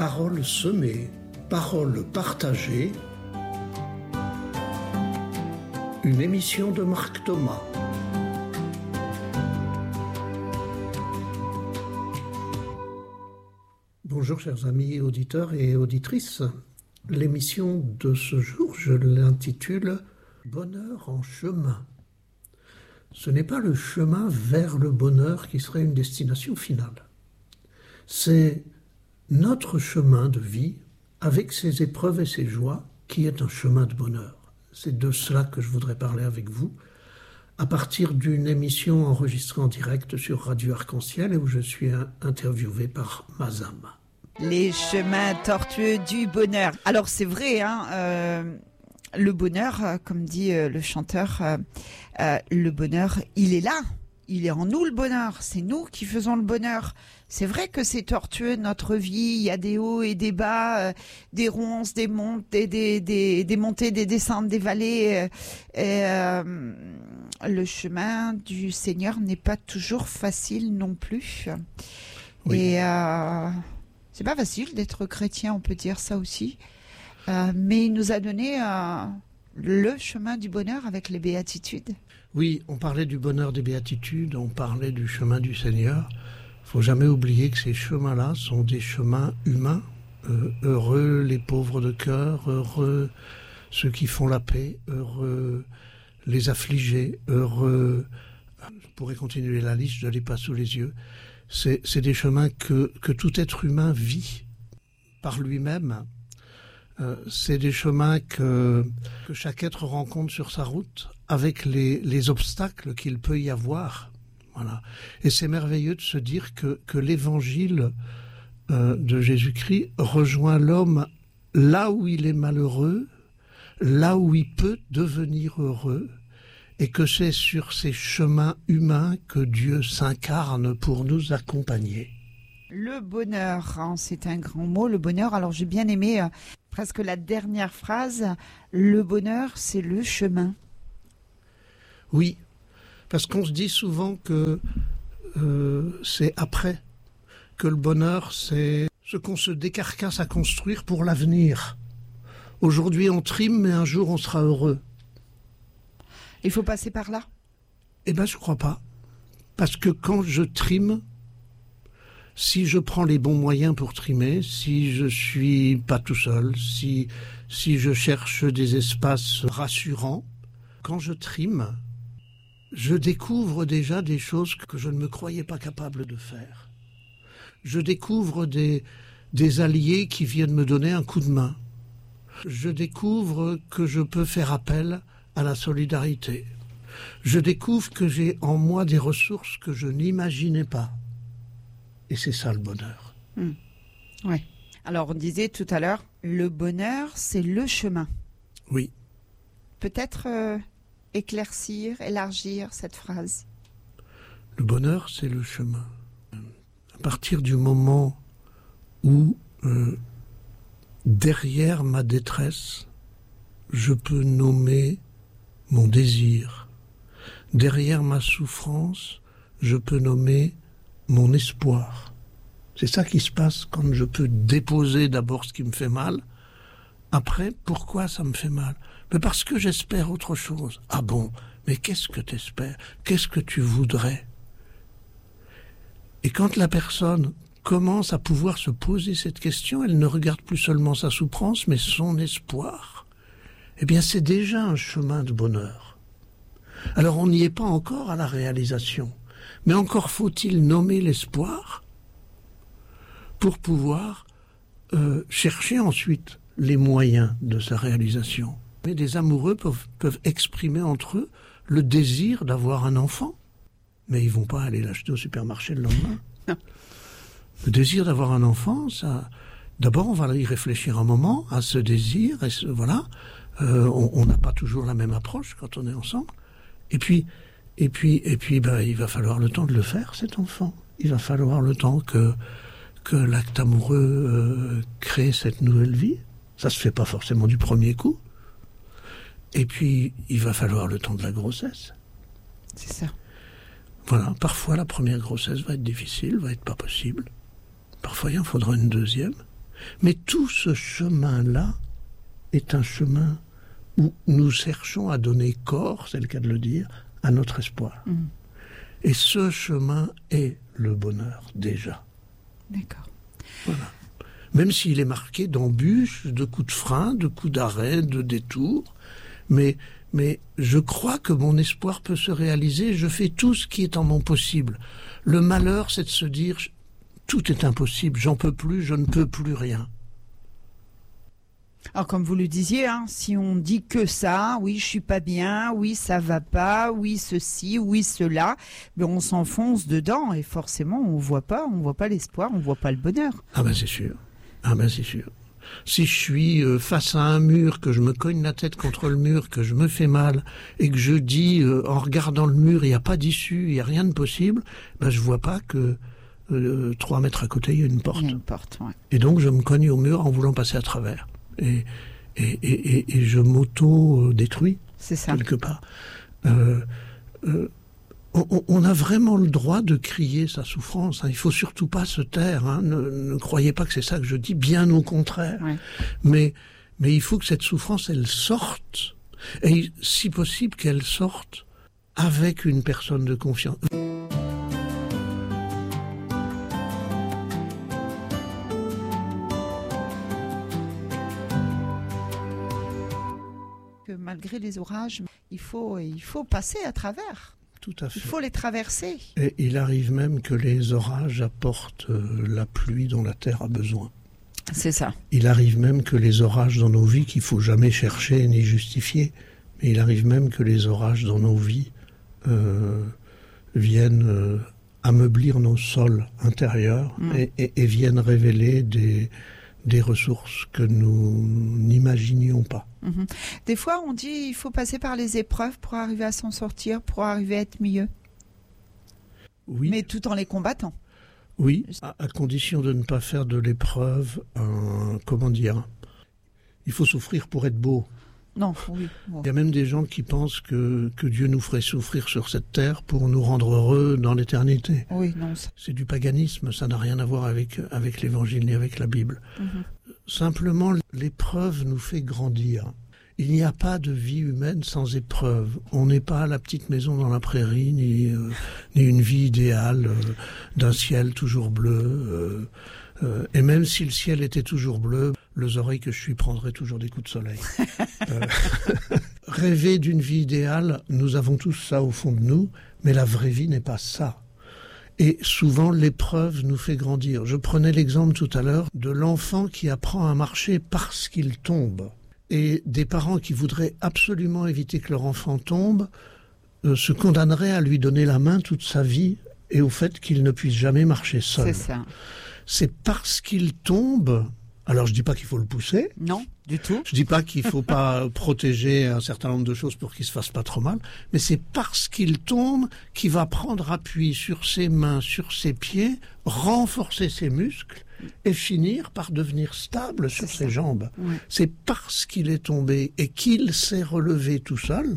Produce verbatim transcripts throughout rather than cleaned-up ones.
Paroles semées, paroles partagées. Une émission de Marc Thomas. Bonjour chers amis auditeurs et auditrices. L'émission de ce jour, je l'intitule « Bonheur en chemin ». Ce n'est pas le chemin vers le bonheur qui serait une destination finale. C'est notre chemin de vie, avec ses épreuves et ses joies, qui est un chemin de bonheur. C'est de cela que je voudrais parler avec vous, à partir d'une émission enregistrée en direct sur Radio Arc-en-Ciel et où je suis interviewé par Mazam. Les chemins tortueux du bonheur. Alors c'est vrai, hein, euh, le bonheur, euh, comme dit euh, le chanteur, euh, euh, le bonheur, il est là. Il est en nous le bonheur. C'est nous qui faisons le bonheur. C'est vrai que c'est tortueux notre vie. Il y a des hauts et des bas, euh, des ronces, des montées, des, des, des montées, des descentes, des vallées. Euh, et, euh, le chemin du Seigneur n'est pas toujours facile non plus. Oui. Et euh, c'est pas facile d'être chrétien, on peut dire ça aussi. Euh, mais il nous a donné euh, le chemin du bonheur avec les béatitudes. Oui, on parlait du bonheur des béatitudes, on parlait du chemin du Seigneur. Il ne faut jamais oublier que ces chemins-là sont des chemins humains. Euh, heureux les pauvres de cœur, heureux ceux qui font la paix, heureux les affligés, heureux... Je pourrais continuer la liste, je ne l'ai pas sous les yeux. C'est, c'est des chemins que, que tout être humain vit par lui-même. Euh, c'est des chemins que, que chaque être rencontre sur sa route avec les, les obstacles qu'il peut y avoir. Voilà. Et c'est merveilleux de se dire que, que l'évangile euh, de Jésus-Christ rejoint l'homme là où il est malheureux, là où il peut devenir heureux, et que c'est sur ces chemins humains que Dieu s'incarne pour nous accompagner. Le bonheur, hein, c'est un grand mot, le bonheur. Alors j'ai bien aimé euh, presque la dernière phrase, le bonheur, c'est le chemin. Oui, parce qu'on se dit souvent que euh, c'est après, que le bonheur, c'est ce qu'on se décarcasse à construire pour l'avenir. Aujourd'hui, on trime, mais un jour, on sera heureux. Il faut passer par là ? Eh bien, je crois pas. Parce que quand je trime, si je prends les bons moyens pour trimer, si je suis pas tout seul, si, si je cherche des espaces rassurants, quand je trime, je découvre déjà des choses que je ne me croyais pas capable de faire. Je découvre des, des alliés qui viennent me donner un coup de main. Je découvre que je peux faire appel à la solidarité. Je découvre que j'ai en moi des ressources que je n'imaginais pas. Et c'est ça le bonheur. Mmh. Oui. Alors on disait tout à l'heure, le bonheur, c'est le chemin. Oui. Peut-être euh, éclaircir, élargir cette phrase. Le bonheur, c'est le chemin. À partir du moment où, euh, derrière ma détresse, je peux nommer mon désir. Derrière ma souffrance, je peux nommer mon espoir. C'est ça qui se passe quand je peux déposer d'abord ce qui me fait mal. Après, pourquoi ça me fait mal ? Mais parce que j'espère autre chose. Ah bon, mais qu'est-ce que tu espères ? Qu'est-ce que tu voudrais ? Et quand la personne commence à pouvoir se poser cette question, elle ne regarde plus seulement sa souffrance, mais son espoir. Eh bien, c'est déjà un chemin de bonheur. Alors, on n'y est pas encore à la réalisation. Mais encore faut-il nommer l'espoir pour pouvoir euh, chercher ensuite les moyens de sa réalisation. Mais des amoureux peuvent, peuvent exprimer entre eux le désir d'avoir un enfant. Mais ils ne vont pas aller l'acheter au supermarché le lendemain. Non. Le désir d'avoir un enfant, ça... D'abord, on va y réfléchir un moment à ce désir. Et ce, voilà. Euh, on n'a pas toujours la même approche quand on est ensemble. Et puis, et puis, et puis ben, il va falloir le temps de le faire, cet enfant. Il va falloir le temps que, que l'acte amoureux euh, crée cette nouvelle vie. Ça se fait pas forcément du premier coup. Et puis, il va falloir le temps de la grossesse. C'est ça. Voilà, parfois la première grossesse va être difficile, va être pas possible. Parfois il en faudra une deuxième. Mais tout ce chemin-là est un chemin où nous cherchons à donner corps, c'est le cas de le dire, à notre espoir. Mmh. Et ce chemin est le bonheur, déjà. D'accord. Voilà. Même s'il est marqué d'embûches, de coups de frein, de coups d'arrêt, de détours, mais, mais je crois que mon espoir peut se réaliser, je fais tout ce qui est en mon possible. Le malheur, c'est de se dire, tout est impossible, j'en peux plus, je ne peux plus rien. Alors comme vous le disiez, hein, si on dit que ça, oui je suis pas bien, oui ça va pas, oui ceci, oui cela, mais on s'enfonce dedans et forcément on voit pas, on voit pas l'espoir, on voit pas le bonheur. Ah ben c'est sûr, ah ben c'est sûr. Si je suis euh, face à un mur, que je me cogne la tête contre le mur, que je me fais mal et que je dis euh, en regardant le mur il n'y a pas d'issue, il n'y a rien de possible, ben je vois pas que euh, trois mètres à côté il y a une porte. Il y a une porte, ouais. Et donc je me cogne au mur en voulant passer à travers. Et, et, et, et je m'auto-détruis, c'est ça. quelque part. Euh, euh, on, on a vraiment le droit de crier sa souffrance. Hein. Il ne faut surtout pas se taire. Hein. Ne, ne croyez pas que c'est ça que je dis, bien au contraire. Ouais. Mais, mais il faut que cette souffrance, elle sorte. Et si possible, qu'elle sorte avec une personne de confiance. Malgré les orages, il faut, il faut passer à travers. Tout à fait. Il faut les traverser. Et il arrive même que les orages apportent la pluie dont la terre a besoin. C'est ça. Il arrive même que les orages dans nos vies, qu'il ne faut jamais chercher ni justifier, mais il arrive même que les orages dans nos vies euh, viennent euh, ameublir nos sols intérieurs mmh. et, et, et viennent révéler des... des ressources que nous n'imaginions pas. Mmh. Des fois, on dit qu'il faut passer par les épreuves pour arriver à s'en sortir, pour arriver à être mieux. Oui. Mais tout en les combattant. Oui, à, à condition de ne pas faire de l'épreuve un... Comment dire ? Il faut souffrir pour être beau. Non, oui. Bon. Il y a même des gens qui pensent que, que Dieu nous ferait souffrir sur cette terre pour nous rendre heureux dans l'éternité. Oui, non. Ça... C'est du paganisme, ça n'a rien à voir avec, avec l'Évangile ni avec la Bible. Mm-hmm. Simplement, l'épreuve nous fait grandir. Il n'y a pas de vie humaine sans épreuve. On n'est pas la petite maison dans la prairie, ni, euh, ni une vie idéale euh, d'un ciel toujours bleu. Euh, Euh, et même si le ciel était toujours bleu, les oreilles que je suis prendraient toujours des coups de soleil. euh, rêver d'une vie idéale, nous avons tous ça au fond de nous, mais la vraie vie n'est pas ça. Et souvent, l'épreuve nous fait grandir. Je prenais l'exemple tout à l'heure de l'enfant qui apprend à marcher parce qu'il tombe. Et des parents qui voudraient absolument éviter que leur enfant tombe euh, se condamneraient à lui donner la main toute sa vie et au fait qu'il ne puisse jamais marcher seul. C'est ça. C'est parce qu'il tombe, alors je dis pas qu'il faut le pousser. Non, du tout. Je dis pas qu'il faut pas protéger un certain nombre de choses pour qu'il se fasse pas trop mal, mais c'est parce qu'il tombe qu'il va prendre appui sur ses mains, sur ses pieds, renforcer ses muscles et finir par devenir stable sur ses jambes. Oui. C'est parce qu'il est tombé et qu'il s'est relevé tout seul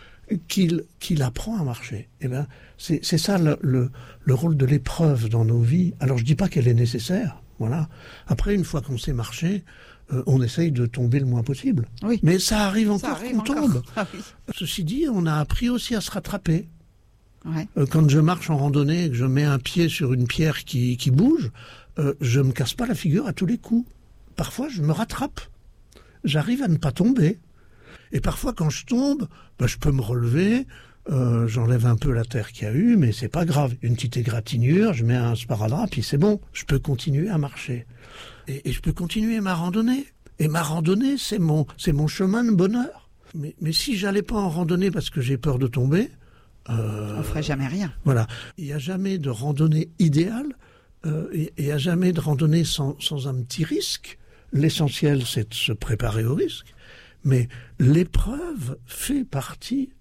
qu'il qu'il apprend à marcher. Eh ben, c'est, c'est ça le, le, le rôle de l'épreuve dans nos vies. Alors je dis pas qu'elle est nécessaire, voilà. Après, une fois qu'on sait marcher, euh, on essaye de tomber le moins possible. Oui. Mais ça arrive encore ça arrive qu'on encore. tombe. Ah oui. Ceci dit, on a appris aussi à se rattraper. Ouais. Euh, quand je marche en randonnée et que je mets un pied sur une pierre qui, qui bouge, euh, je me casse pas la figure à tous les coups. Parfois, je me rattrape. J'arrive à ne pas tomber. Et parfois, quand je tombe, ben, je peux me relever, euh, j'enlève un peu la terre qu'il y a eu, mais c'est pas grave. Une petite égratignure, je mets un sparadrap, puis c'est bon. Je peux continuer à marcher. Et, et je peux continuer ma randonnée. Et ma randonnée, c'est mon, c'est mon chemin de bonheur. Mais, mais si j'allais pas en randonnée parce que j'ai peur de tomber... Euh, on ferait jamais rien. Voilà. Il n'y a jamais de randonnée idéale. Euh, et il n'y a jamais de randonnée sans, sans un petit risque. L'essentiel, c'est de se préparer au risque. Mais l'épreuve fait partie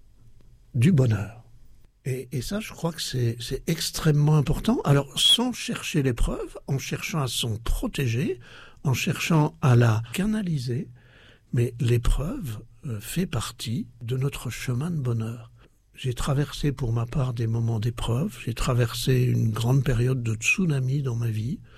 du bonheur. Et, et ça, je crois que c'est, c'est extrêmement important. Alors, sans chercher l'épreuve, en cherchant à s'en protéger, en cherchant à la canaliser, mais l'épreuve euh, fait partie de notre chemin de bonheur. J'ai traversé pour ma part des moments d'épreuve, j'ai traversé une grande période de tsunami dans ma vie,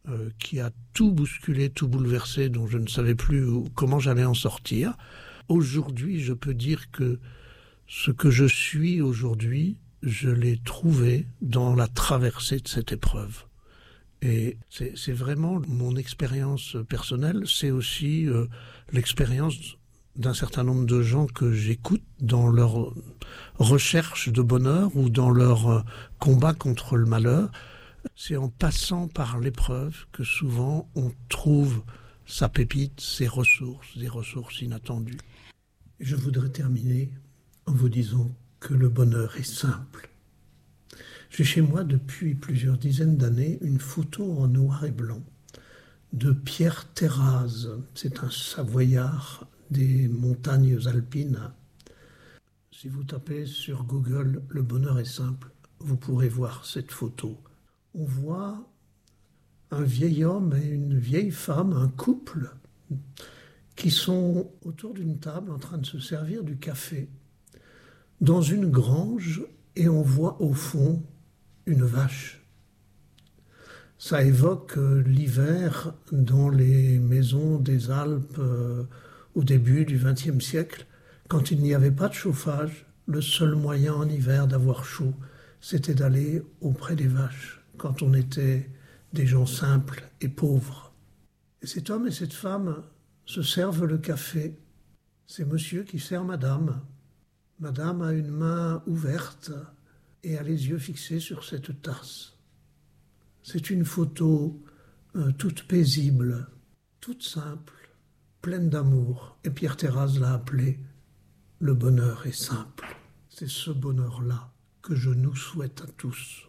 euh, qui a tout bousculé, tout bouleversé, dont je ne savais plus où, comment j'allais en sortir. Aujourd'hui, je peux dire que ce que je suis aujourd'hui, je l'ai trouvé dans la traversée de cette épreuve. Et c'est, c'est vraiment mon expérience personnelle, c'est aussi euh, l'expérience d'un certain nombre de gens que j'écoute dans leur recherche de bonheur ou dans leur euh, combat contre le malheur. C'est en passant par l'épreuve que souvent on trouve sa pépite, ses ressources, des ressources inattendues. Je voudrais terminer en vous disant que le bonheur est simple. J'ai chez moi depuis plusieurs dizaines d'années une photo en noir et blanc de Pierre Terraze. C'est un Savoyard des montagnes alpines. Si vous tapez sur Google « Le bonheur est simple », vous pourrez voir cette photo. On voit un vieil homme et une vieille femme, un couple, qui sont autour d'une table en train de se servir du café dans une grange, et on voit au fond une vache. Ça évoque l'hiver dans les maisons des Alpes euh, au début du vingtième siècle, quand il n'y avait pas de chauffage. Le seul moyen en hiver d'avoir chaud, c'était d'aller auprès des vaches, quand on était des gens simples et pauvres. Et cet homme et cette femme se servent le café. C'est monsieur qui sert madame. Madame a une main ouverte et a les yeux fixés sur cette tasse. C'est une photo euh, toute paisible, toute simple, pleine d'amour. Et Pierre Terraze l'a appelée « Le bonheur est simple ». C'est ce bonheur-là que je nous souhaite à tous.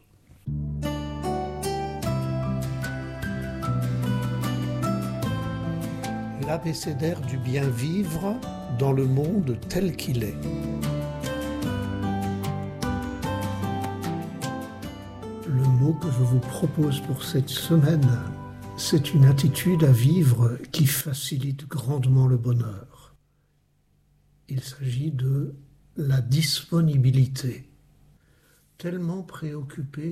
L'abécédaire du bien vivre dans le monde tel qu'il est. Le mot que je vous propose pour cette semaine, c'est une attitude à vivre qui facilite grandement le bonheur. Il s'agit de la disponibilité. Tellement préoccupé